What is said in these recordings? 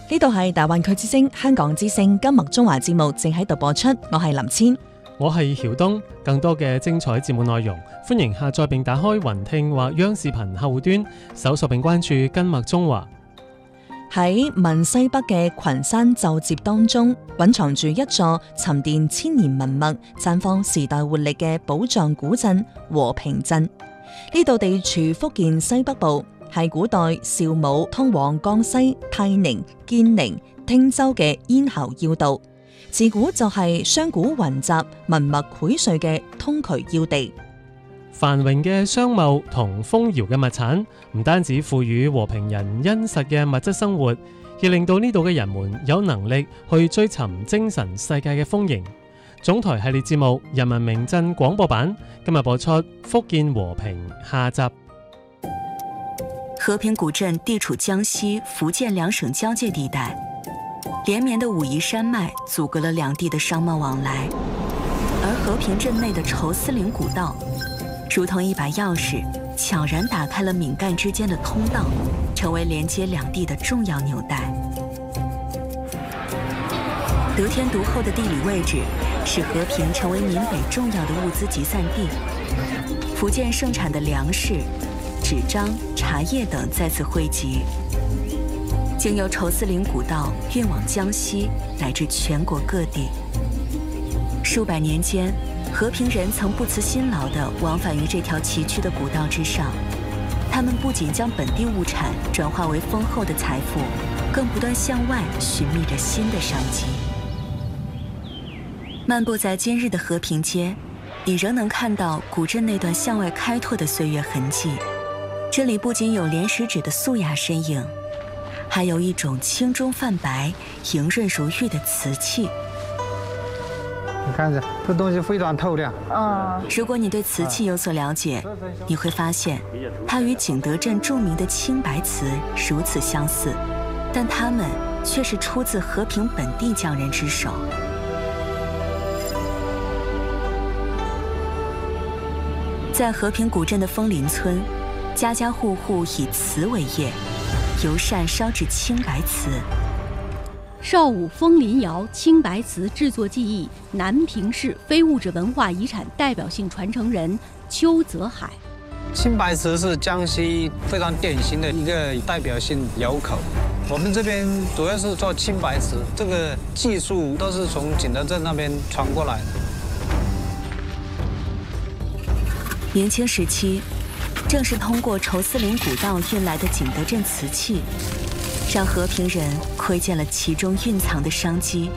呢度係大灣區之聲香港之聲今麥中華節目正喺度播出，我係林千， 我係曉東。更多嘅精彩節目內容，歡迎下載並打開雲聽或央視頻客戶端，搜索並關注今麥中華。 喺閩西北嘅群山皺摺當中，蘊藏住一座沉澱千年文物、綻放時代活力嘅寶藏古鎮和平鎮。呢度地處福建西北部，係古代邵武通往江西、泰寧、建寧、汀州嘅咽喉要道，自古就係商賈雲集、文物薈萃嘅通衢要地。 繁榮嘅商貿同豐饒嘅物產，唔單止賦予和平人殷實嘅物質生活，亦令到呢度嘅人們有能力去追尋精神世界嘅豐盈。總台系列節目《人民名鎮廣播版》今日播出福建和平下集。 和平古鎮地處江西、福建兩省交界地帶，連綿的武夷山脈阻隔了兩地的商貿往來，而和平鎮內的綢絲嶺古道如同一把鑰匙，悄然打開了閩贛之間的通道，成為連接兩地的重要紐帶。得天獨厚的地理位置，使和平成為閩北重要的物資集散地。福建盛產的糧食、紙張、茶葉等在此匯集，經由綢絲嶺古道運往江西乃至全國各地。數百年間，和平人曾不辭辛勞地往返於這條崎嶇的古道之上，他們不僅將本地物產轉化為豐厚的財富，更不斷向外尋覓着新的商機。漫步在今日的和平街，你仍能看到古鎮那段向外開拓的歲月痕跡。這裡不僅有蓮石紙的素雅身影，還有一種青中泛白、莹潤如玉的瓷器。 你看着，這東西非常透亮。 如果你對瓷器有所了解，你會發現，它與景德鎮著名的青白瓷如此相似，但它們卻是出自和平本地匠人之手。在和平古鎮的楓林村，家家戶戶以瓷為業，由善燒製青白瓷。 邵武楓林窯青白瓷製作技藝，南平市非物質文化遺產代表性傳承人邱澤海。 青白瓷是江西非常典型的一個代表性窯口。我們這邊主要是做青白瓷，這個技術都是從景德鎮那邊傳過來的。 明清時期，正是通過綢絲嶺古道運來的景德鎮瓷器，讓和平人窺見了其中蘊藏的商機。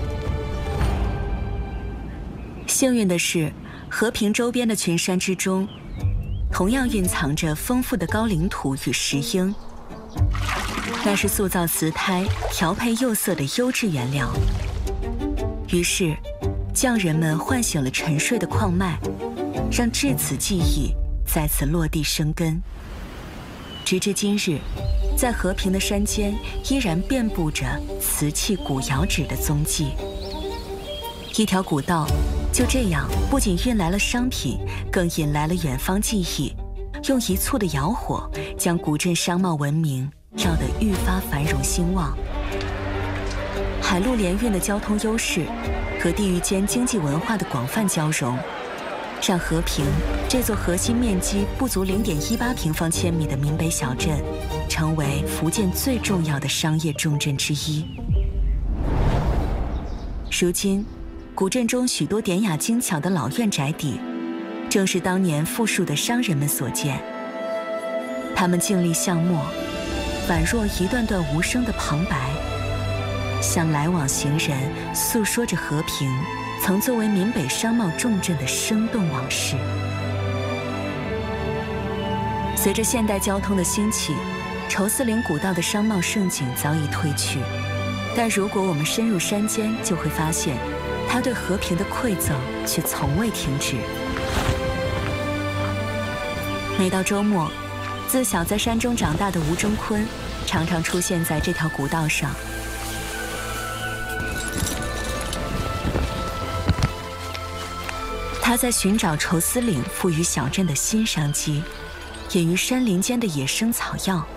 幸運的是，和平周邊的群山之中，同樣蘊藏着豐富的高嶺土與石英，那是塑造瓷胎、調配釉色的優質原料。於是，匠人們喚醒了沉睡的礦脈，讓製瓷技藝再次落地生根。直至今日，在和平的山間依然遍佈着瓷器古窯址的蹤跡。一條古道就這樣不僅運來了商品，更引來了遠方記憶，用一簇的窯火將古鎮商貿文明繞得愈發繁榮興旺。海陸聯運的交通優勢和地域間經濟文化的廣泛交融，讓和平這座核心面積不足0.18平方千米的閩北小鎮，成為福建最重要的商業重鎮之一。如今，古鎮中許多典雅精巧的老院宅邸，正是當年富庶的商人們所建。他們靜立巷陌，宛若一段段無聲的旁白，向來往行人訴說着和平曾作為閩北商貿重鎮的生動往事。隨着現代交通的興起，綢絲嶺古道的商貿盛景早已褪去，但如果我們深入山間，就會發現它對和平的饋贈卻從未停止。每到周末，自小在山中長大的吳征坤常常出現在這條古道上。他在尋找綢絲嶺賦予小鎮的新商機，也於山林間的野生草藥